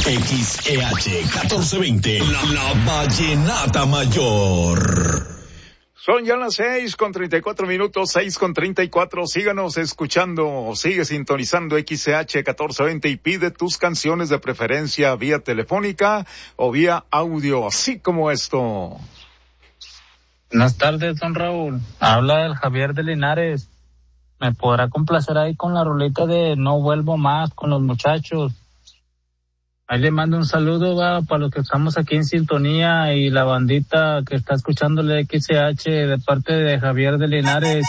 XEH 1420, la Vallenata Mayor. Son ya las 6:34, 6:34. Síganos escuchando, sigue sintonizando XCH 1420 y pide tus canciones de preferencia vía telefónica o vía audio, así como esto. Buenas tardes, don Raúl. Habla el Javier de Linares. ¿Me podrá complacer ahí con la rolita de No Vuelvo Más con los muchachos? Ahí le mando un saludo para los que estamos aquí en sintonía y la bandita que está escuchando el XH de parte de Javier de Linares.